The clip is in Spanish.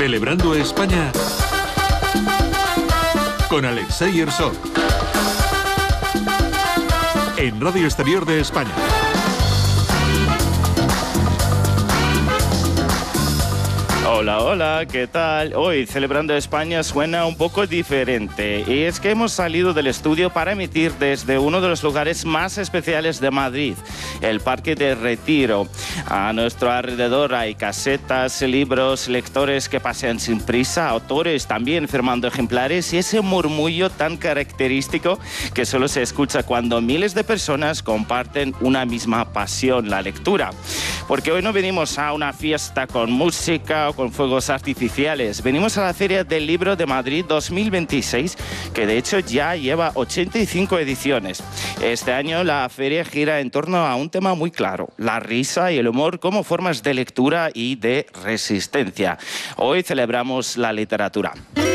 Celebrando España con Alexei Herzog en Radio Exterior de España. Hola, hola, ¿qué tal? Hoy Celebrando España suena un poco diferente y es que hemos salido del estudio para emitir desde uno de los lugares más especiales de Madrid, el Parque de Retiro. A nuestro alrededor hay casetas, libros, lectores que pasean sin prisa, autores también firmando ejemplares y ese murmullo tan característico que solo se escucha cuando miles de personas comparten una misma pasión, la lectura. Porque hoy no venimos a una fiesta con música o con fuegos artificiales. Venimos a la Feria del Libro de Madrid 2026, que de hecho ya lleva 85 ediciones. Este año la feria gira en torno a un tema muy claro, la risa y el humor como formas de lectura y de resistencia. Hoy celebramos la literatura.